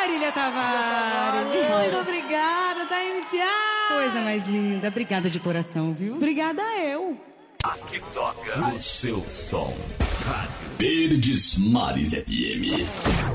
Marília Tavares. Muito obrigada, Taine. Coisa mais linda. Obrigada de coração, viu? Obrigada eu. Aqui toca o seu som. Rádio Verdes Mares FM.